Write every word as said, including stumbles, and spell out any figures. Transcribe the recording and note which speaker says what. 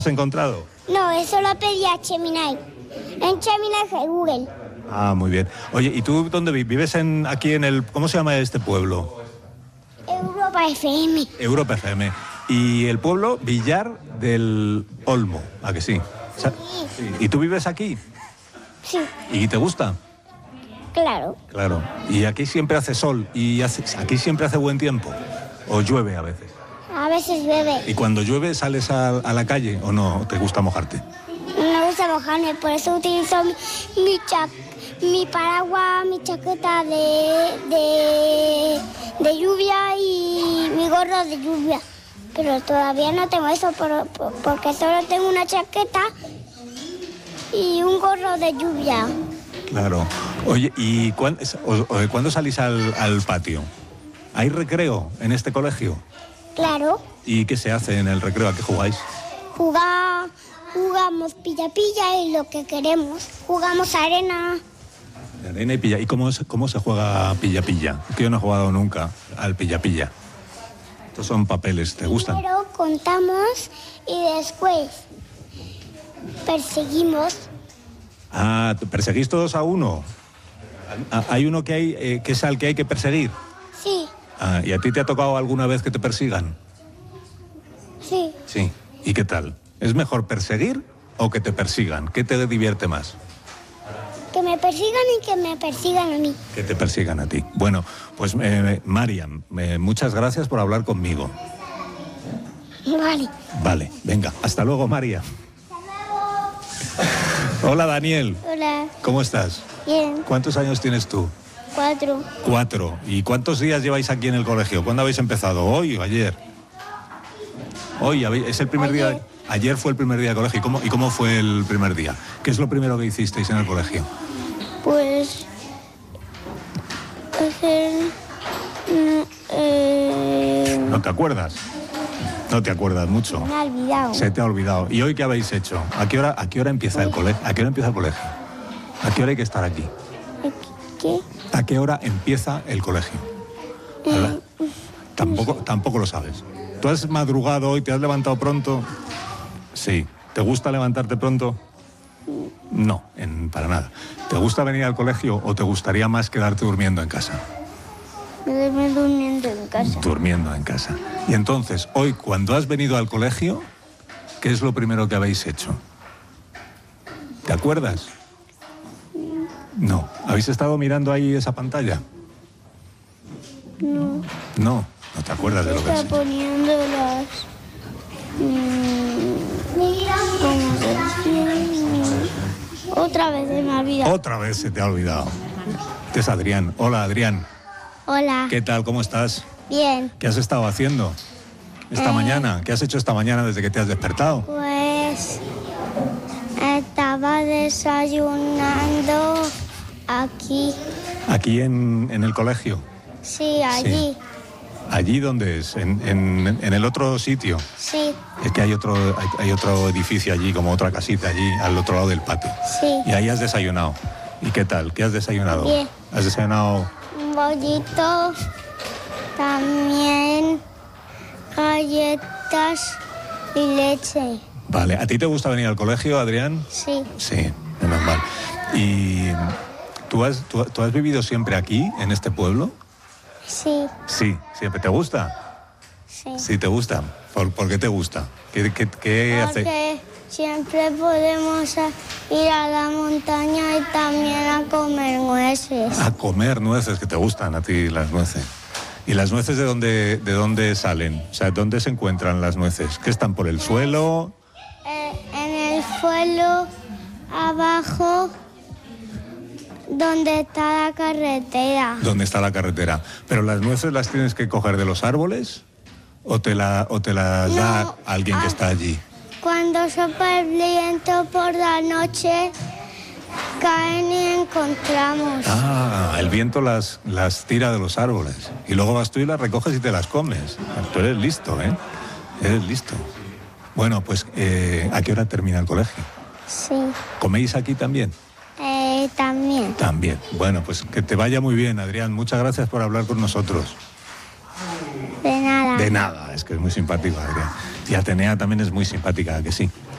Speaker 1: ¿Has encontrado?
Speaker 2: No, eso lo pedí a Gemini. En Gemini de Google.
Speaker 1: Ah, muy bien. Oye, ¿y tú dónde vives? ¿Vives en, aquí en el... ¿Cómo se llama este pueblo?
Speaker 2: Europa F M.
Speaker 1: Europa F M. ¿Y el pueblo? Villar del Olmo, ¿a que sí?
Speaker 2: Sí.
Speaker 1: Sí. ¿Y tú vives aquí?
Speaker 2: Sí,
Speaker 1: ¿Y te gusta?
Speaker 2: claro.
Speaker 1: Claro. ¿Y aquí siempre hace sol? ¿Y hace, aquí siempre hace buen tiempo? ¿O llueve a veces?
Speaker 2: A veces bebe.
Speaker 1: ¿Y cuando llueve sales a, a la calle o no? ¿Te gusta mojarte?
Speaker 2: No me gusta mojarme, por eso utilizo mi, mi, cha, mi paraguas, mi chaqueta de, de, de lluvia y mi gorro de lluvia. Pero todavía no tengo eso por, por, porque solo tengo una chaqueta y un gorro de lluvia.
Speaker 1: Claro. Oye, ¿y cuándo, ¿cuándo salís al, al patio? ¿Hay recreo en este colegio?
Speaker 2: Claro.
Speaker 1: ¿Y qué se hace en el recreo? ¿A qué jugáis?
Speaker 2: Jugar, jugamos pilla-pilla y lo que queremos. Jugamos arena.
Speaker 1: Arena y pilla. ¿Y cómo, es, cómo se juega pilla-pilla? Que yo no he jugado nunca al pilla-pilla. Estos son papeles, ¿te gustan?
Speaker 2: Primero contamos y después perseguimos.
Speaker 1: Ah, ¿perseguís todos a uno? ¿Hay uno que, hay, eh, que es al que hay que perseguir?
Speaker 2: Sí,
Speaker 1: Ah, ¿y a ti te ha tocado alguna vez que te persigan?
Speaker 2: sí.
Speaker 1: Sí. ¿Y qué tal? ¿Es mejor perseguir o que te persigan? ¿Qué te divierte más?
Speaker 2: Que me persigan y que me persigan a mí.
Speaker 1: Que te persigan a ti. Bueno, pues eh, Mariam, eh, muchas gracias por hablar conmigo.
Speaker 2: Vale.
Speaker 1: Vale, venga, hasta luego, Mariam. Hola, Daniel.
Speaker 2: Hola.
Speaker 1: ¿Cómo estás?
Speaker 2: Bien.
Speaker 1: ¿Cuántos años tienes tú?
Speaker 2: Cuatro.
Speaker 1: Cuatro. ¿Y cuántos días lleváis aquí en el colegio? ¿Cuándo habéis empezado? ¿Hoy o ayer? Hoy, habéis- es el primer
Speaker 2: Ayer.
Speaker 1: día. Ayer fue el primer día de colegio. ¿Y cómo, ¿Y cómo fue el primer día? ¿Qué es lo primero que hicisteis en el colegio?
Speaker 2: Pues hacer mm, eh,
Speaker 1: ¿No te acuerdas? No te acuerdas mucho.
Speaker 2: me ha olvidado.
Speaker 1: Se te ha olvidado. ¿Y hoy qué habéis hecho? ¿A qué hora, a qué hora empieza el colegio? ¿A qué hora empieza el colegio? ¿A qué hora hay que estar aquí?
Speaker 2: ¿Qué?
Speaker 1: ¿A qué hora empieza el colegio? A la- Tampoco, tampoco lo sabes. ¿Tú has madrugado hoy? ¿Te has levantado pronto? Sí. ¿Te gusta levantarte pronto? No, en- para nada. ¿Te gusta venir al colegio o te gustaría más quedarte durmiendo en casa?
Speaker 2: Me duermo durmiendo en casa.
Speaker 1: Durmiendo en casa. Y entonces, hoy, cuando has venido al colegio, ¿qué es lo primero que habéis hecho? ¿Te acuerdas? No. ¿Habéis estado mirando ahí esa pantalla?
Speaker 2: No.
Speaker 1: No, no te acuerdas de lo que has
Speaker 2: Está
Speaker 1: hecho.
Speaker 2: poniendo las. mm, ¿Cómo se dice? Otra vez se me ha olvidado.
Speaker 1: Otra vez se te ha olvidado. Este es Adrián. Hola, Adrián.
Speaker 2: Hola.
Speaker 1: ¿Qué tal? ¿Cómo estás?
Speaker 2: Bien.
Speaker 1: ¿Qué has estado haciendo esta
Speaker 2: Eh.
Speaker 1: mañana? ¿Qué has hecho esta mañana desde que te has despertado?
Speaker 2: Pues estaba desayunando aquí.
Speaker 1: Aquí en, en el colegio.
Speaker 2: Sí, allí.
Speaker 1: ¿Allí dónde es? ¿En, en- en el otro sitio?
Speaker 2: Sí,
Speaker 1: Es que hay otro, hay, hay otro edificio allí, como otra casita allí, al otro lado del patio.
Speaker 2: sí.
Speaker 1: Y ahí has desayunado. ¿Y qué tal? ¿Qué has desayunado?
Speaker 2: Bien.
Speaker 1: ¿Has desayunado?
Speaker 2: Un bollito, también galletas y leche.
Speaker 1: Vale. ¿A ti te gusta venir al colegio, Adrián?
Speaker 2: Sí,
Speaker 1: Sí, menos mal. ¿Y tú has, tú, tú has vivido siempre aquí, en este pueblo?
Speaker 2: sí,
Speaker 1: Sí, siempre. ¿Te gusta?
Speaker 2: sí.
Speaker 1: Sí, te gusta. ¿Por, por qué te gusta? ¿Qué, qué, qué hace?
Speaker 2: Porque siempre podemos a- ir a la montaña y también a comer nueces.
Speaker 1: A comer nueces, que te gustan a ti las nueces. ¿Y las nueces de dónde, de dónde salen? O sea, ¿dónde se encuentran las nueces? ¿Que están por el suelo?
Speaker 2: Eh, en el suelo, abajo, donde está la carretera.
Speaker 1: ¿Dónde está la carretera? ¿Pero las nueces las tienes que coger de los árboles? ¿O te, la, o te las da
Speaker 2: No,
Speaker 1: alguien que
Speaker 2: ah.
Speaker 1: está allí?
Speaker 2: Cuando sopla el viento por la noche, caen y encontramos.
Speaker 1: Ah, el viento las, las tira de los árboles. Y luego vas tú y las recoges y te las comes. Tú eres listo, ¿eh? Eres listo. Bueno, pues, eh, ¿a qué hora termina el colegio?
Speaker 2: Sí,
Speaker 1: ¿Coméis aquí también?
Speaker 2: eh, también.
Speaker 1: También. Bueno, pues que te vaya muy bien, Adrián. Muchas gracias por hablar con nosotros.
Speaker 2: De nada.
Speaker 1: De nada, es que es muy simpático, Adrián. Y Atenea también es muy simpática, ¿a que sí?